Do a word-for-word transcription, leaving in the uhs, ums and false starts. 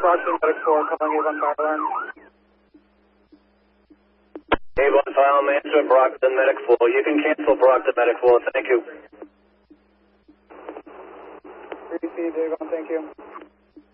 Brockton Medic four, calling Avon Fire Alarm. Avon File, answer Brockton Medic four. You can cancel Brockton Medic four, thank you. Received, Avon, thank you.